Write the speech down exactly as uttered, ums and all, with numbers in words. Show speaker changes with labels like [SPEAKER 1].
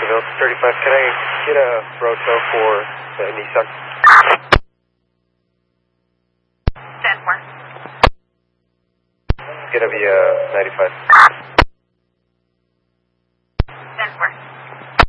[SPEAKER 1] Bonneville thirty-five. Can I get a roto for the Nissan?
[SPEAKER 2] ten four.
[SPEAKER 1] It's gonna be a ninety-five.